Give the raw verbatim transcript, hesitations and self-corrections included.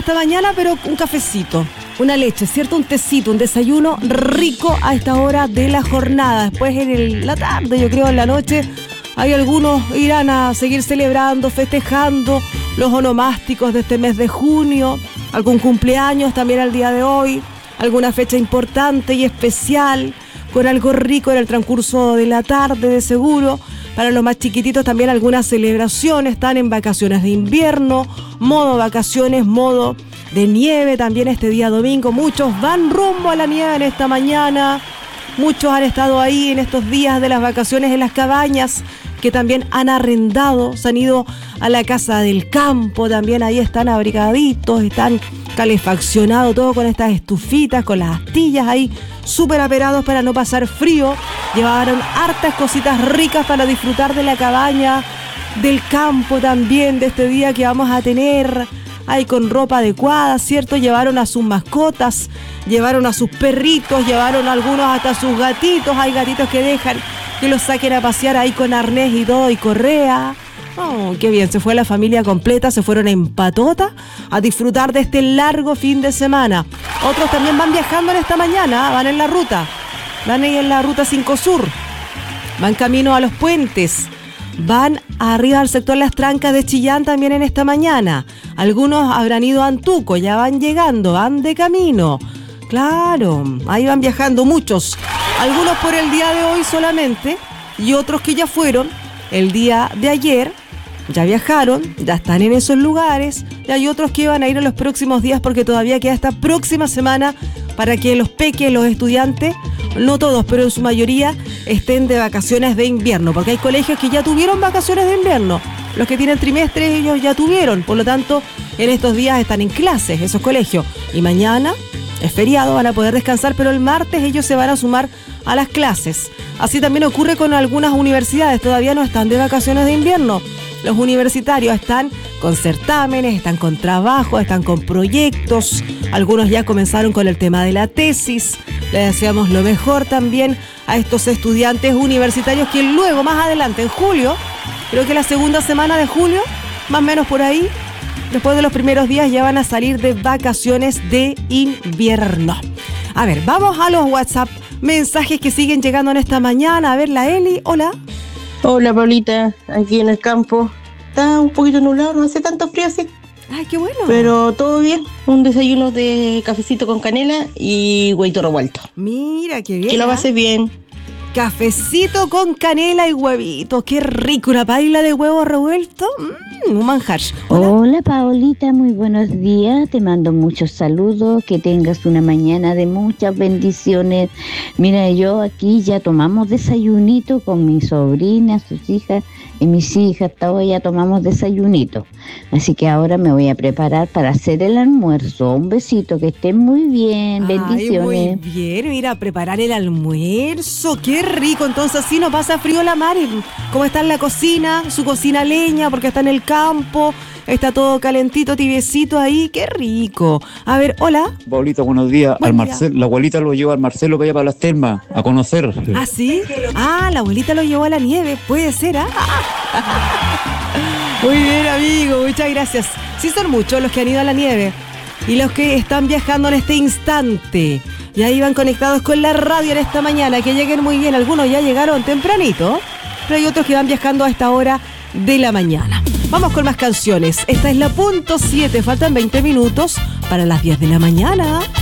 esta mañana, pero un cafecito, una leche, ¿cierto? Un tecito, un desayuno rico a esta hora de la jornada. Después en el, la tarde, yo creo en la noche, hay algunos irán a seguir celebrando, festejando los onomásticos de este mes de junio, algún cumpleaños también al día de hoy, alguna fecha importante y especial, con algo rico en el transcurso de la tarde de seguro. Para los más chiquititos también algunas celebraciones, están en vacaciones de invierno, modo vacaciones, modo de nieve también este día domingo. Muchos van rumbo a la nieve en esta mañana, muchos han estado ahí en estos días de las vacaciones en las cabañas, que también han arrendado, se han ido a la casa del campo, también ahí están abrigaditos, están calefaccionados, todo con estas estufitas, con las astillas ahí, súper aperados para no pasar frío. Llevaron hartas cositas ricas para disfrutar de la cabaña, del campo también, de este día que vamos a tener, ahí con ropa adecuada, ¿cierto? Llevaron a sus mascotas, llevaron a sus perritos, llevaron algunos hasta sus gatitos, hay gatitos que dejan que los saquen a pasear ahí con arnés y todo y correa. Oh, qué bien, se fue la familia completa, se fueron en patota a disfrutar de este largo fin de semana. Otros también van viajando en esta mañana, van en la ruta, van ahí en la ruta cinco Sur, van camino a los puentes, van arriba al sector Las Trancas de Chillán también en esta mañana. Algunos habrán ido a Antuco, ya van llegando, van de camino. Claro, ahí van viajando muchos, algunos por el día de hoy solamente y otros que ya fueron el día de ayer, ya viajaron, ya están en esos lugares, y hay otros que van a ir en los próximos días porque todavía queda esta próxima semana para que los peques, los estudiantes, no todos, pero en su mayoría, estén de vacaciones de invierno, porque hay colegios que ya tuvieron vacaciones de invierno, los que tienen trimestres ellos ya tuvieron, por lo tanto, en estos días están en clases esos colegios, y mañana es feriado, van a poder descansar, pero el martes ellos se van a sumar a las clases. Así también ocurre con algunas universidades, todavía no están de vacaciones de invierno. Los universitarios están con certámenes, están con trabajo, están con proyectos, algunos ya comenzaron con el tema de la tesis. Le deseamos lo mejor también a estos estudiantes universitarios que luego, más adelante, en julio, creo que la segunda semana de julio, más o menos por ahí, después de los primeros días ya van a salir de vacaciones de invierno. A ver, vamos a los WhatsApp, mensajes que siguen llegando en esta mañana. A ver, la Eli, hola. Hola, Paulita, aquí en el campo. Está un poquito nublado, no hace tanto frío así. Ay, qué bueno. Pero todo bien, un desayuno de cafecito con canela y huevito revuelto. Mira, qué bien. Que lo pases bien. Cafecito con canela y huevito, qué rico, una paila de huevo revuelto, mmm, un manjar. Hola. Hola, Paolita, muy buenos días, te mando muchos saludos, que tengas una mañana de muchas bendiciones. Mira, yo aquí ya tomamos desayunito con mi sobrina, sus hijas y mis hijas, todos ya tomamos desayunito, así que ahora me voy a preparar para hacer el almuerzo. Un besito, que estén muy bien, bendiciones. Ay, muy bien, mira, preparar el almuerzo, qué rico. Entonces así no pasa frío la Mari. ¿Cómo está en la cocina? Su cocina leña, porque está en el campo, está todo calentito, tibiecito ahí, qué rico. A ver, hola. Paulita, buenos días. Buen Al día. Marcel, la abuelita lo lleva al Marcelo para allá para las termas, a conocer. ¿Ah, sí? Ah, la abuelita lo llevó a la nieve, puede ser, ¿ah? Muy bien, amigo, muchas gracias. Sí, son muchos los que han ido a la nieve y los que están viajando en este instante. Y ahí van conectados con la radio en esta mañana, que lleguen muy bien. Algunos ya llegaron tempranito, pero hay otros que van viajando a esta hora de la mañana. Vamos con más canciones. Esta es la punto siete, faltan veinte minutos para las diez de la mañana.